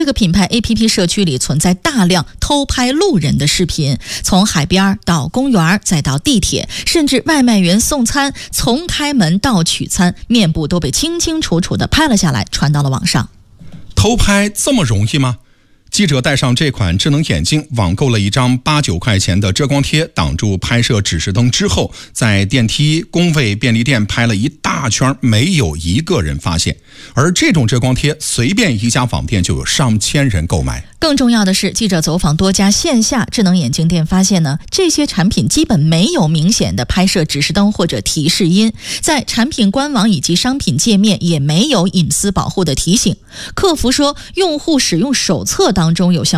这个品牌 APP 社区里存在大量偷拍路人的视频，从海边到公园再到地铁，甚至外卖员送餐，从开门到取餐，面部都被清清楚楚地拍了下来，传到了网上。 偷拍这么容易吗？记者戴上这款智能眼镜，网购了一张8、9块钱的遮光贴，挡住拍摄指示灯之后，在电梯、工位、便利店拍了一大圈，没有一个人发现。而这种遮光贴，随便一家网店就有上千人购买。 更重要的是，记者走访多家线下智能眼镜店发现呢，这些产品基本没有明显的拍摄指示灯或者提示音，在产品官网以及商品界面也没有隐私保护的提醒。客服说，用户使用手册当中有相